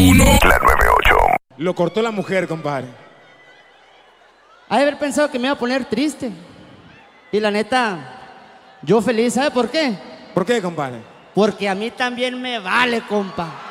101. La 98. Lo cortó la mujer, compadre. Ha de haber pensado que me iba a poner triste. Y la neta, yo feliz, ¿sabe por qué? ¿Por qué, compadre? Porque a mí también me vale, compa.